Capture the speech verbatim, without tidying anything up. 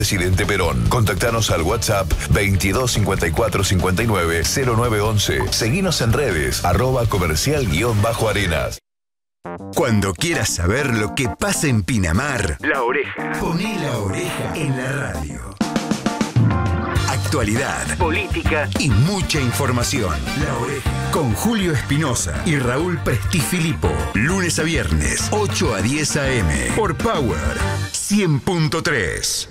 Presidente Perón. Contactanos al WhatsApp veintidós cincuenta y cuatro cincuenta y nueve cero nueve once. Seguinos en redes, arroba comercial guión bajo arenas. Cuando quieras saber lo que pasa en Pinamar, La Oreja. poné La Oreja en la radio. Actualidad, Política y mucha información. La Oreja. Con Julio Espinosa y Raúl Prestifilipo. Lunes a viernes, ocho a diez a eme. Por Power cien punto tres.